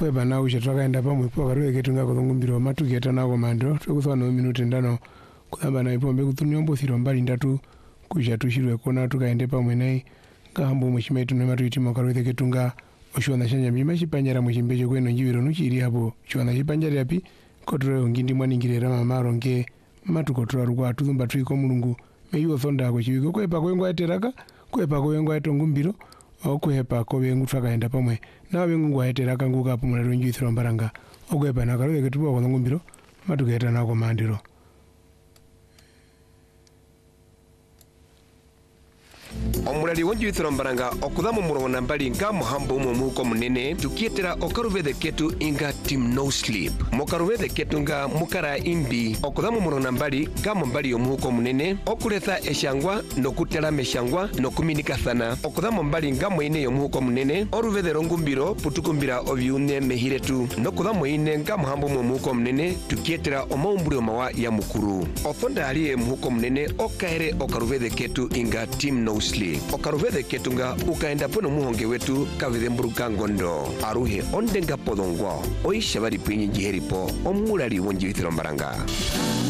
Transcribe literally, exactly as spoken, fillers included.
kweba na usha twakaenda pamwe pakaruve ketunga kuthungumbirwa matuketa nako mandro twekuthwana minuti ndano kuthamba na ipombe kuthuniombosirwa mbali ndatu kusha tushirwe kona tukaende pamwe nai ngahambo mwishimaitu nema tuitima karuve ketunga oshuwana shanja mjima chipanyara mwishimbecho kweno njiviro nuchiri hapo shuwana chipanjari api kotreo ngindi mwaningirera mamaro nge matukotora rukwa tuthumba tuiko mulungu meyo thonda ko chiwiko kwepa kwengo ateraka kwepa kwengo atongumbiro okwepa ko bengu twakaenda pamwe na bengu ateraka nguka hapo mulero njithiro mbaranga okwepa na karuve ketuwa ko ngumbiro matuketa nako mandiro omulali wonjithiro mbaranga okuthamu murongo nambali nga muhambo umwe muhuko munene tukietera okaruvethe ketu inga team no sleep mokaruvethe ketu nga mukara imbi okuthamu murongo nambali nga mumbali omuhuko munene okuletha eshangwa nokutela meshangwa nokuminikathana okuthamu mbali nga mwine yomuhuko munene oruvethe rongumbiro putukumbira ovyune mehiretu nokuthamu ine nga muhambo umwe muhuko munene tukietera omaumbulio mawa ya mukuru othonda aliye muhuko munene okaere okaruvethe ketu inga team no sleep okaruvethe ketunga ukaenda pono muhonge wetu kavithe mburuka ngondo aruhe ondenga podongwa oisha bari pinyi jiheripo omulali wonjithiro mbaranga.